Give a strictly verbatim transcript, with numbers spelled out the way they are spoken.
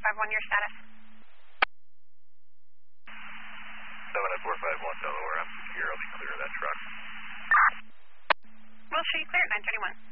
five one, your status. seven nine four five one, Delaware, I'm secure. I'll be clear of that truck. We'll show you clear at nine thirty-one.